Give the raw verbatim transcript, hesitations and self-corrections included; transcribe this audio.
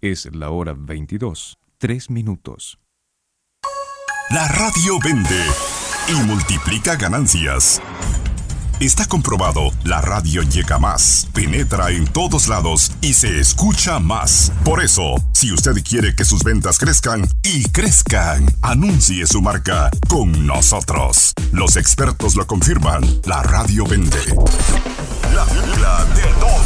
Es la hora veintidós, tres minutos. La radio vende y multiplica ganancias. Está comprobado, la radio llega más, penetra en todos lados y se escucha más. Por eso, si usted quiere que sus ventas crezcan y crezcan, anuncie su marca con nosotros. Los expertos lo confirman, la radio vende. La, la de todo.